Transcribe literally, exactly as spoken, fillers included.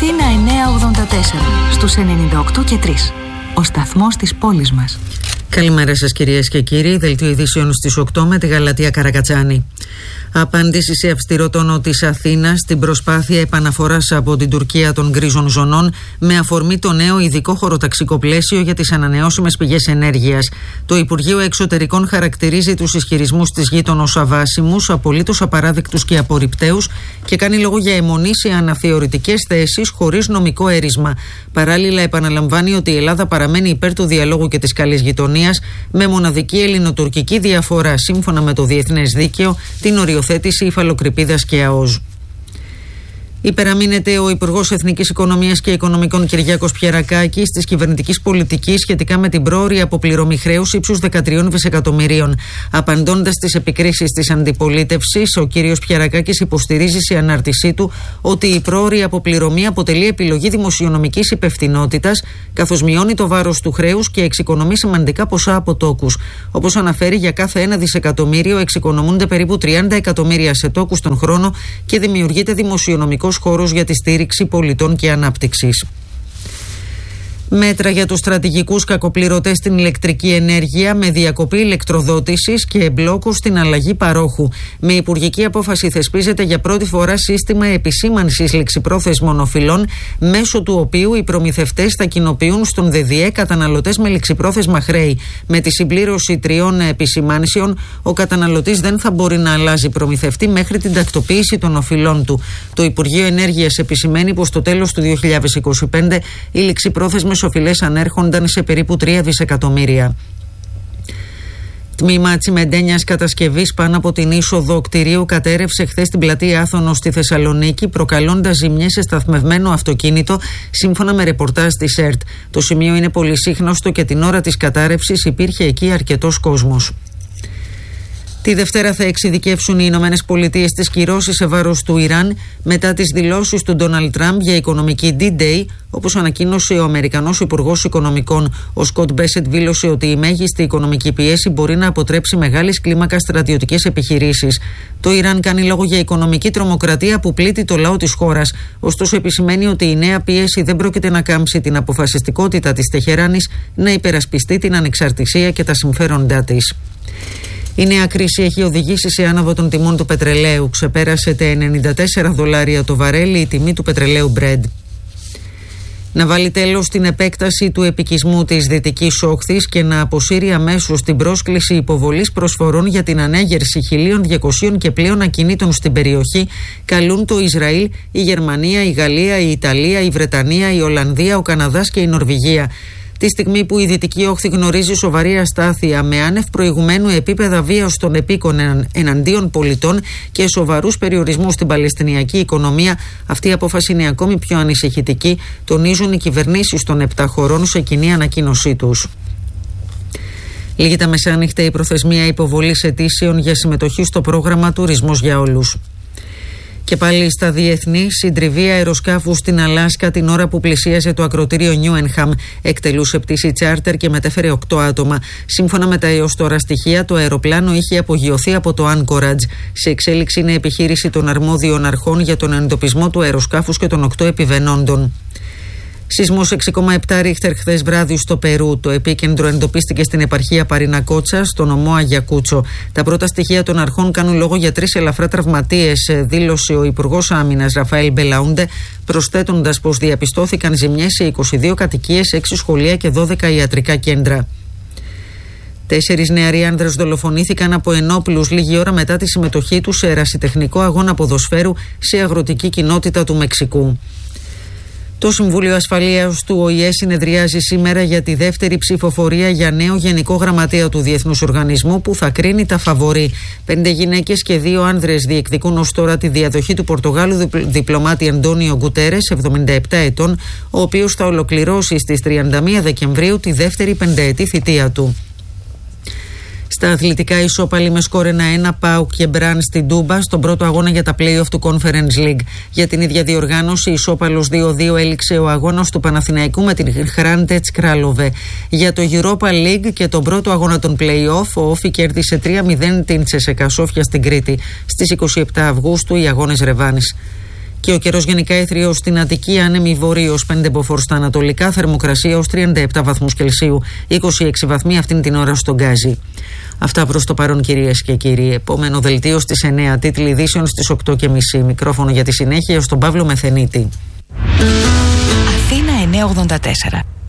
Αθήνα εννιακόσια ογδόντα τέσσερα, στους ενενήντα οκτώ και τρία. Ο σταθμός της πόλης μας. Καλημέρα σας κυρίες και κύριοι. Δελτίο ειδήσεων στις οκτώ με τη Γαλατεία Καρακατσάνη. Απάντηση σε αυστηρό τόνο της Αθήνας στην προσπάθεια επαναφοράς από την Τουρκία των γκρίζων ζωνών με αφορμή το νέο ειδικό χωροταξικό πλαίσιο για τις ανανεώσιμες πηγές ενέργειας. Το Υπουργείο Εξωτερικών χαρακτηρίζει τους ισχυρισμούς της γείτονος αβάσιμους, απολύτως απαράδεκτους και απορριπταίους και κάνει λόγο για αιμονή σε αναθεωρητικές θέσεις χωρίς νομικό έρισμα. Παράλληλα, επαναλαμβάνει ότι η Ελλάδα παραμένει υπέρ του διαλόγου και της καλής γειτονίας με μοναδική ελληνοτουρκική διαφορά σύμφωνα με το διεθνές δίκαιο, την οριοθέτηση υφαλοκρηπίδας και ΑΟΖ. Υπεραμείνεται ο Υπουργός Εθνικής Οικονομίας και Οικονομικών Κυριάκος Πιερακάκης της κυβερνητικής πολιτικής σχετικά με την πρόωρη αποπληρωμή χρέους ύψους δεκατρία δισεκατομμυρίων. Απαντώντας στις επικρίσεις της αντιπολίτευσης, ο κύριος Πιερακάκης υποστηρίζει σε ανάρτησή του ότι η πρόωρη αποπληρωμή αποτελεί επιλογή δημοσιονομικής υπευθυνότητας, καθώς μειώνει το βάρος του χρέους και εξοικονομεί σημαντικά ποσά από τόκους. Όπως αναφέρει, για κάθε ένα δισεκατομμύριο εξοικονομούνται περίπου τριάντα εκατομμύρια σε τόκους τον χρόνο και δημιουργείται δημοσιονομικό χώρος για τη στήριξη πολιτών και ανάπτυξης. Μέτρα για τους στρατηγικούς κακοπληρωτές στην ηλεκτρική ενέργεια με διακοπή ηλεκτροδότησης και εμπλόκο στην αλλαγή παρόχου. Με υπουργική απόφαση θεσπίζεται για πρώτη φορά σύστημα επισήμανσης ληξιπρόθεσμων οφειλών, μέσω του οποίου οι προμηθευτές θα κοινοποιούν στον ΔΔΕ καταναλωτές με ληξιπρόθεσμα χρέη. Με τη συμπλήρωση τριών επισημάνσεων, ο καταναλωτής δεν θα μπορεί να αλλάζει προμηθευτή μέχρι την τακτοποίηση των οφειλών του. Το Υπουργείο Ενέργειας επισημαίνει πως στο τέλος του δύο χιλιάδες είκοσι πέντε οι ληξιπρόθεσμες οφειλές ανέρχονταν σε περίπου τρία δισεκατομμύρια. Τμήμα τσιμεντένιας κατασκευής πάνω από την είσοδο κτηρίου κατέρευσε χθες στην πλατεία Άθωνος στη Θεσσαλονίκη, προκαλώντας ζημιές σε σταθμευμένο αυτοκίνητο, σύμφωνα με ρεπορτάζ της ΕΡΤ. Το σημείο είναι πολυσύχνωστο και την ώρα της κατάρρευσης υπήρχε εκεί αρκετός κόσμος. Τη Δευτέρα θα εξειδικεύσουν οι Ηνωμένες Πολιτείες τις κυρώσεις σε βάρος του Ιράν μετά τις δηλώσεις του Ντόναλντ Τραμπ για οικονομική ντι-Day, όπως ανακοίνωσε ο Αμερικανός Υπουργός Οικονομικών. Ο Σκοτ Μπέσετ δήλωσε ότι η μέγιστη οικονομική πίεση μπορεί να αποτρέψει μεγάλης κλίμακας στρατιωτικές επιχειρήσεις. Το Ιράν κάνει λόγο για οικονομική τρομοκρατία που πλήττει το λαό της χώρας. Ωστόσο, επισημαίνει ότι η νέα πίεση δεν πρόκειται να κάμψει την αποφασιστικότητα της Τεχεράνης να υπερασπιστεί την ανεξαρτησία και τα συμφέροντά της. Η νέα κρίση έχει οδηγήσει σε άναβο των τιμών του πετρελαίου. Ξεπέρασε τα ενενήντα τέσσερα δολάρια το βαρέλι η τιμή του πετρελαίου Brent. Να βάλει τέλος στην επέκταση του επικισμού της Δυτικής Όχθης και να αποσύρει αμέσως την πρόσκληση υποβολής προσφορών για την ανέγερση χίλια διακοσίων και πλέον ακινήτων στην περιοχή, καλούν το Ισραήλ, η Γερμανία, η Γαλλία, η Ιταλία, η Βρετανία, η Ολλανδία, ο Καναδάς και η Νορβηγία. Τη στιγμή που η Δυτική Όχθη γνωρίζει σοβαρή αστάθεια με άνευ προηγουμένου επίπεδα βίας των επίκων εναντίον πολιτών και σοβαρούς περιορισμούς στην παλαιστινιακή οικονομία, αυτή η απόφαση είναι ακόμη πιο ανησυχητική, τονίζουν οι κυβερνήσεις των επτά χωρών σε κοινή ανακοίνωσή τους. Λίγη τα μεσάνυχτα η προθεσμία υποβολής αιτήσεων για συμμετοχή στο πρόγραμμα Τουρισμός για Όλους. Και πάλι στα διεθνή, συντριβή αεροσκάφου στην Αλάσκα την ώρα που πλησίαζε το ακρωτήριο Νιούενχαμ. Εκτελούσε πτήση τσάρτερ και μετέφερε οκτώ άτομα. Σύμφωνα με τα έως τώρα στοιχεία, το αεροπλάνο είχε απογειωθεί από το Άνκορατζ. Σε εξέλιξη είναι επιχείρηση των αρμόδιων αρχών για τον εντοπισμό του αεροσκάφους και των οκτώ επιβαινόντων. Σεισμός έξι κόμμα επτά ρίχτερ χθες βράδυ στο Περού. Το επίκεντρο εντοπίστηκε στην επαρχία Παρινακότσα, στο νομό Αγιακούτσο. Τα πρώτα στοιχεία των αρχών κάνουν λόγο για τρεις ελαφρά τραυματίες, δήλωσε ο Υπουργός Άμυνας Ραφαέλ Μπελαούντε, προσθέτοντας πως διαπιστώθηκαν ζημιές σε είκοσι δύο κατοικίες, έξι σχολεία και δώδεκα ιατρικά κέντρα. Τέσσερις νεαροί άνδρες δολοφονήθηκαν από ενόπλους λίγη ώρα μετά τη συμμετοχή τους σε ερασιτεχνικό αγώνα ποδοσφαίρου σε αγροτική κοινότητα του Μεξικού. Το Συμβούλιο Ασφαλείας του Ο Η Ε συνεδριάζει σήμερα για τη δεύτερη ψηφοφορία για νέο Γενικό Γραμματέα του Διεθνούς Οργανισμού που θα κρίνει τα φαβορί. Πέντε γυναίκες και δύο άνδρες διεκδικούν ως τώρα τη διαδοχή του Πορτογάλου διπλωμάτη Αντώνιο Γκουτέρες, εβδομήντα επτά ετών, ο οποίος θα ολοκληρώσει στις τριάντα μία Δεκεμβρίου τη δεύτερη πενταετή θητεία του. Στα αθλητικά, ισόπαλοι με σκορ ένα ένα ΠΑΟΚ και Μπραν στην Τούμπα στον πρώτο αγώνα για τα play-off του Conference League. Για την ίδια διοργάνωση, ισόπαλος δύο δύο έληξε ο αγώνας του Παναθηναϊκού με την Χράντετς Κράλοβε. Για το Europa League και τον πρώτο αγώνα των play-off, ο Όφι κέρδισε τρία μηδέν την Τσεσεκά Σόφια στην Κρήτη. Στις είκοσι επτά Αυγούστου οι αγώνες ρεβάνης. Και ο καιρός γενικά έθριος στην Αττική, άνεμη βορείος πέντε μποφόρ στα ανατολικά, θερμοκρασία ως τριάντα επτά βαθμούς Κελσίου, είκοσι έξι βαθμοί αυτήν την ώρα στον Γκάζι. Αυτά προς το παρόν, κυρίες και κύριοι. Επόμενο δελτίο στις εννέα, τίτλοι ειδήσεων στις οκτώ και μισή. Μικρόφωνο για τη συνέχεια στον Παύλο Μεθενίτη. Αθήνα εννιακόσια ογδόντα τέσσερα.